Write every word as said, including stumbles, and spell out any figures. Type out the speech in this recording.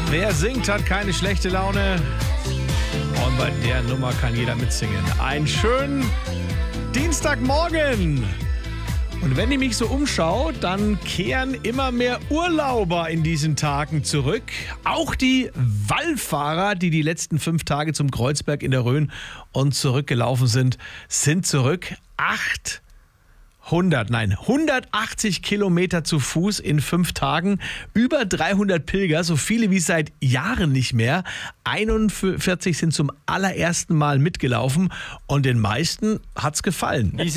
Wer singt, hat keine schlechte Laune. Und bei der Nummer kann jeder mitsingen. Einen schönen Dienstagmorgen. Und wenn ich mich so umschaue, dann kehren immer mehr Urlauber in diesen Tagen zurück. Auch die Wallfahrer, die die letzten fünf Tage zum Kreuzberg in der Rhön und zurückgelaufen sind, sind zurück. achthundert, nein, hundertachtzig Kilometer zu Fuß in fünf Tagen. Über dreihundert Pilger, so viele wie seit Jahren nicht mehr. einundvierzig sind zum allerersten Mal mitgelaufen und den meisten hat's gefallen.